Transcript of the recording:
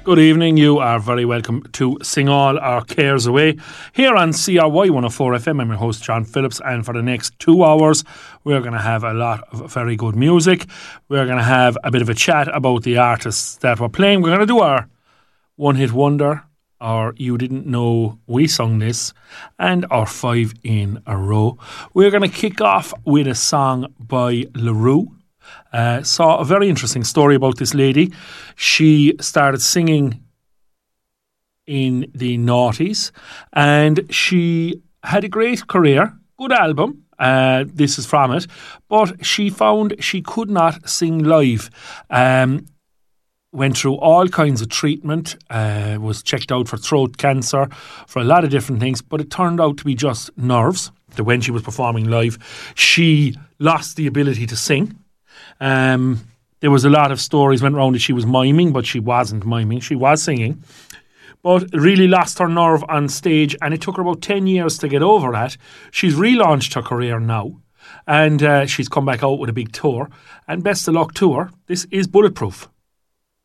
Good evening. You are very welcome to Sing All Our Cares Away here on CRY 104 FM. I'm your host, John Phillips, and for the next 2 hours, we're going to have a lot of very good music. We're going to have a bit of a chat about the artists that we're playing. We're going to do our One Hit Wonder, or You Didn't Know We Sung This, and our 5 in a row. We're going to kick off with a song by La Roux. Saw a very interesting story about this lady. She started singing in the noughties and she had a great career, good album. This is from it, but she found she could not sing live. Went through all kinds of treatment, was checked out for throat cancer, for a lot of different things, but it turned out to be just nerves. That when she was performing live, she lost the ability to sing. There was a lot of stories went around that she was miming, but she wasn't miming. She was singing, but really lost her nerve on stage, and it took her about 10 years to get over that. She's relaunched her career now, and she's come back out with a big tour, and best of luck to her. This is Bulletproof.